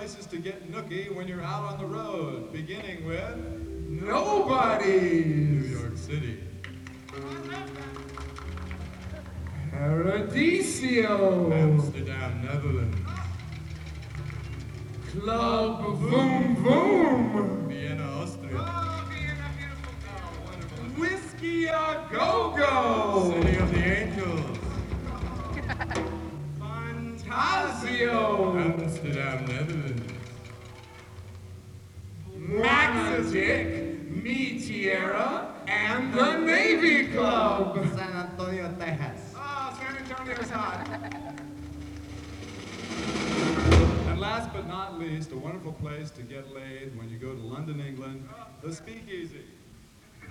places to get nookie when you're out on the road, beginning with Nobody's. New York City, Paradiso. Amsterdam, Netherlands, Club Voom Voom. Vienna, Austria, Whiskey a Go-Go. City of the Angels, Fantasio. Amsterdam, Netherlands, Maxidic, Meteora, and the Navy Club. San Antonio, Texas. San Antonio's hot. and last but not least, a wonderful place to get laid when you go to London, England, the Speakeasy.